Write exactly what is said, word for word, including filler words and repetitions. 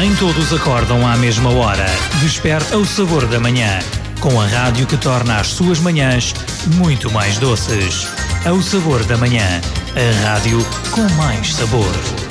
Nem todos acordam à mesma hora. Desperta o sabor da manhã, com a rádio que torna as suas manhãs muito mais doces. É o sabor da manhã, a rádio com mais sabor.